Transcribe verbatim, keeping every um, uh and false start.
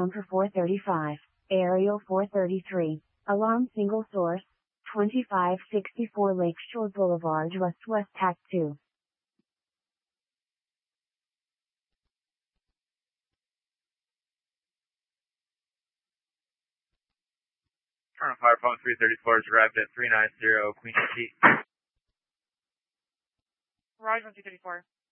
Bunker four thirty-five, Aerial four thirty-three, Alarm Single Source, twenty-five sixty-four Lakeshore Boulevard West West Tac two. Colonel Fire Phone three thirty-four has arrived at three ninety Queen Street. Roger, one two thirty-four.